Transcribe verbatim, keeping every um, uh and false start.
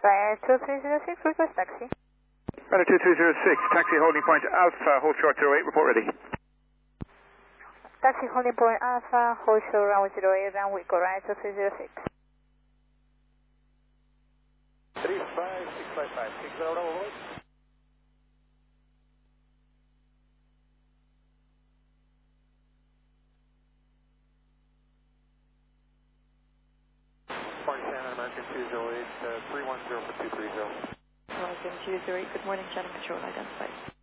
Fire two three zero six, request taxi. Runway two three zero six, taxi holding point Alpha, hold short zero eight, report ready. Taxi holding point Alpha, hold short runway zero eight, runway correct two three zero six. three five six five five, six zero Bravo, hold. forty-seven, American two zero eight, uh, three one zero for two three zero. American two zero eight, good morning, Channel Patrol identified.